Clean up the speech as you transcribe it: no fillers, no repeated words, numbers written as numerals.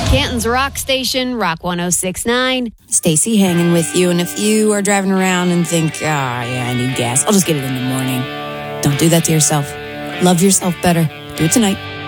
Canton's Rock Station, Rock 106.9. Stacy hanging with you. And if you are driving around and think, I need gas, I'll just get it in the morning. Don't do that to yourself. Love yourself better. Do it tonight.